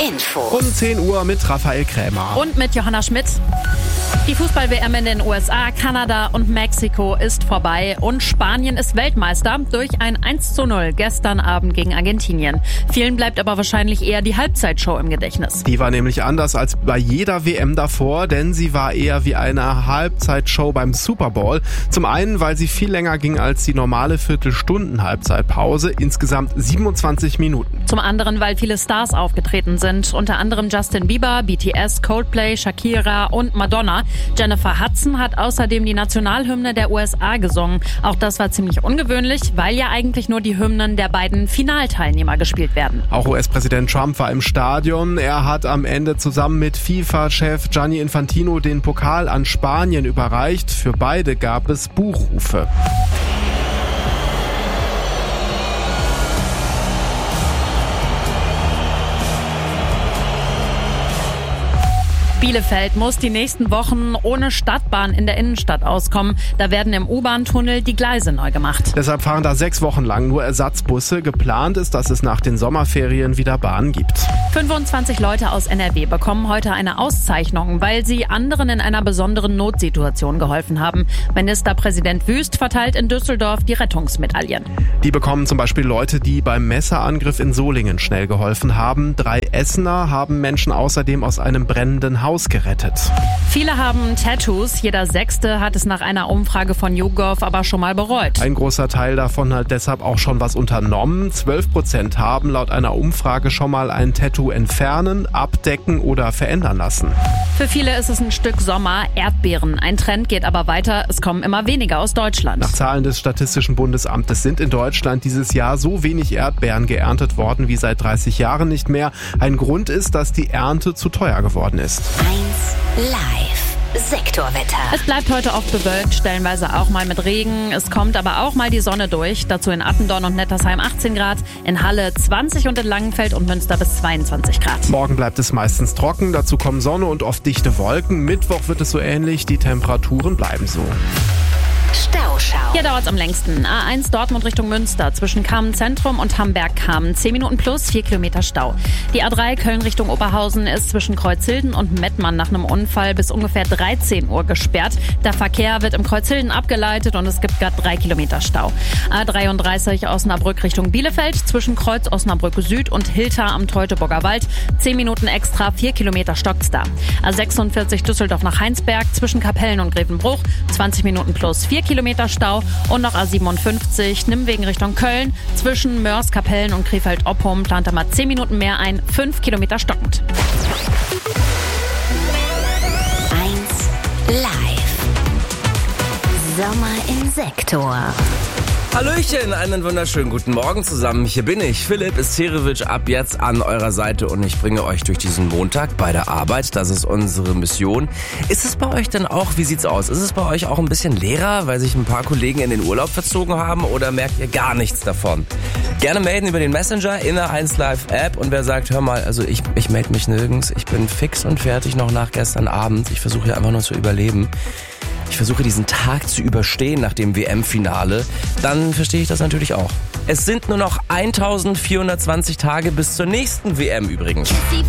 Info. Um 10 Uhr mit Raphael Krämer. Und mit Johanna Schmidt. Die Fußball-WM in den USA, Kanada und Mexiko ist vorbei und Spanien ist Weltmeister durch ein 1:0 gestern Abend gegen Argentinien. Vielen bleibt aber wahrscheinlich eher die Halbzeitshow im Gedächtnis. Die war nämlich anders als bei jeder WM davor, denn sie war eher wie eine Halbzeitshow beim Super Bowl. Zum einen, weil sie viel länger ging als die normale Viertelstunden-Halbzeitpause, insgesamt 27 Minuten. Zum anderen, weil viele Stars aufgetreten sind, unter anderem Justin Bieber, BTS, Coldplay, Shakira und Madonna. Jennifer Hudson hat außerdem die Nationalhymne der USA gesungen. Auch das war ziemlich ungewöhnlich, weil ja eigentlich nur die Hymnen der beiden Finalteilnehmer gespielt werden. Auch US-Präsident Trump war im Stadion. Er hat am Ende zusammen mit FIFA-Chef Gianni Infantino den Pokal an Spanien überreicht. Für beide gab es Buchrufe. Bielefeld muss die nächsten Wochen ohne Stadtbahn in der Innenstadt auskommen. Da werden im U-Bahn-Tunnel die Gleise neu gemacht. Deshalb fahren da 6 Wochen lang nur Ersatzbusse. Geplant ist, dass es nach den Sommerferien wieder Bahnen gibt. 25 Leute aus NRW bekommen heute eine Auszeichnung, weil sie anderen in einer besonderen Notsituation geholfen haben. Ministerpräsident Wüst verteilt in Düsseldorf die Rettungsmedaillen. Die bekommen zum Beispiel Leute, die beim Messerangriff in Solingen schnell geholfen haben. 3 Essener haben Menschen außerdem aus einem brennenden Haus gerettet. Viele haben Tattoos. Jeder 6. hat es nach einer Umfrage von YouGov aber schon mal bereut. Ein großer Teil davon hat deshalb auch schon was unternommen. 12% haben laut einer Umfrage schon mal ein Tattoo entfernen, abdecken oder verändern lassen. Für viele ist es ein Stück Sommer, Erdbeeren. Ein Trend geht aber weiter. Es kommen immer weniger aus Deutschland. Nach Zahlen des Statistischen Bundesamtes sind in Deutschland dieses Jahr so wenig Erdbeeren geerntet worden wie seit 30 Jahren nicht mehr. Ein Grund ist, dass die Ernte zu teuer geworden ist. 1 Live. Sektorwetter. Es bleibt heute oft bewölkt, stellenweise auch mal mit Regen. Es kommt aber auch mal die Sonne durch. Dazu in Attendorn und Nettersheim 18 Grad, in Halle 20 und in Langenfeld und Münster bis 22 Grad. Morgen bleibt es meistens trocken, dazu kommen Sonne und oft dichte Wolken. Mittwoch wird es so ähnlich, die Temperaturen bleiben so. Stauschau. Hier dauert es am längsten. A1 Dortmund Richtung Münster zwischen Kamen Zentrum und Hamberg-Kamen. 10 Minuten plus, 4 Kilometer Stau. Die A3 Köln Richtung Oberhausen ist zwischen Kreuzhilden und Mettmann nach einem Unfall bis ungefähr 13 Uhr gesperrt. Der Verkehr wird im Kreuzhilden abgeleitet und es gibt gerade 3 Kilometer Stau. A33 Osnabrück Richtung Bielefeld zwischen Kreuz Osnabrück Süd und Hilter am Teutoburger Wald. 10 Minuten extra, 4 Kilometer stockt's da. A46 Düsseldorf nach Heinsberg zwischen Kapellen und Grevenbruch. 20 Minuten plus, 4 Kilometer Stau. Und noch A57 Nimmwegen Richtung Köln zwischen Mörs, Kapellen und Krefeld-Oppum plant er mal 10 Minuten mehr ein, 5 Kilometer stockend. 1 Live. Sommer im Sektor. Hallöchen, einen wunderschönen guten Morgen zusammen. Hier bin ich, Philipp Isterewitsch, ab jetzt an eurer Seite und ich bringe euch durch diesen Montag bei der Arbeit. Das ist unsere Mission. Ist es bei euch denn auch, wie sieht's aus? Ist es bei euch auch ein bisschen leerer, weil sich ein paar Kollegen in den Urlaub verzogen haben oder merkt ihr gar nichts davon? Gerne melden über den Messenger in der 1 Live App und wer sagt, hör mal, also ich melde mich nirgends, ich bin fix und fertig noch nach gestern Abend. Ich versuche hier einfach nur zu überleben. Ich versuche diesen Tag zu überstehen nach dem WM-Finale, dann verstehe ich das natürlich auch. Es sind nur noch 1420 Tage bis zur nächsten WM übrigens.